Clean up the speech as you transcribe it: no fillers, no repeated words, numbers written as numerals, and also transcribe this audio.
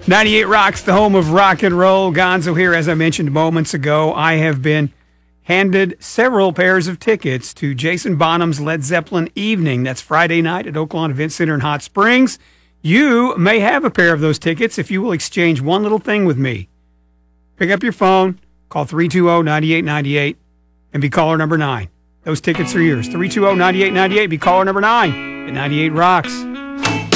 98 Rocks, the home of rock and roll. Gonzo here. As I mentioned moments ago, I have been handed several pairs of tickets to Jason Bonham's Led Zeppelin Evening. That's Friday night at Oaklawn Event Center in Hot Springs. You may have a pair of those tickets if you will exchange one little thing with me. Pick up your phone, call 320-9898, and be caller number 9. Those tickets are yours. 320-9898, be caller number 9 at 98 Rocks.